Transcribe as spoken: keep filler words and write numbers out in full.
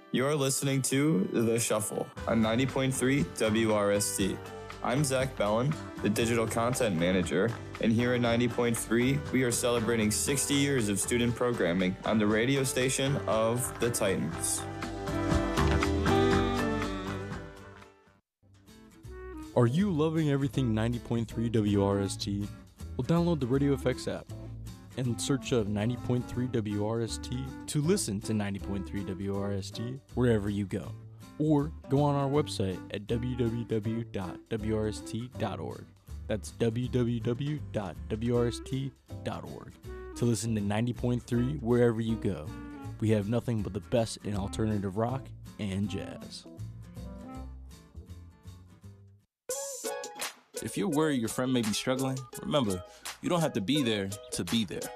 You're listening to The Shuffle on ninety point three W R S T. I'm Zach Bellin, the Digital Content Manager, and here at ninety point three, we are celebrating sixty years of student programming on the radio station of the Titans. Are you loving everything ninety point three W R S T? Well, download the Radio F X app and search up ninety point three W R S T to listen to ninety point three W R S T wherever you go. Or go on our website at w w w dot w r s t dot org. That's w w w dot w r s t dot org to listen to ninety point three wherever you go. We have nothing but the best in alternative rock and jazz. If you're worried your friend may be struggling, remember, you don't have to be there to be there.